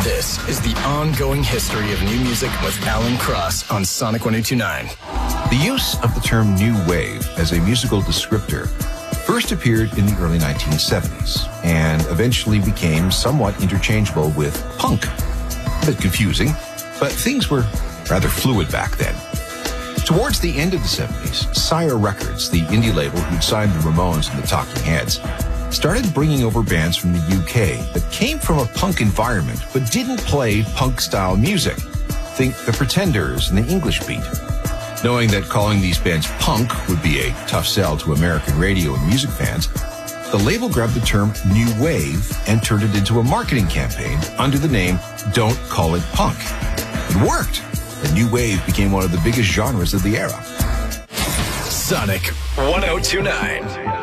This is the ongoing history of new music with Alan Cross on Sonic 102.9. The use of the term new wave as a musical descriptor first appeared in the early 1970s and eventually became somewhat interchangeable with punk. A bit confusing, but things were rather fluid back then. Towards the end of the 70s, Sire Records, the indie label who'd signed the Ramones and the Talking Heads, started bringing over bands from the UK that came from a punk environment but didn't play punk-style music. Think The Pretenders and the English Beat. Knowing that calling these bands punk would be a tough sell to American radio and music fans, the label grabbed the term New Wave and turned it into a marketing campaign under the name Don't Call It Punk. It worked. The New Wave became one of the biggest genres of the era. Sonic 102.9.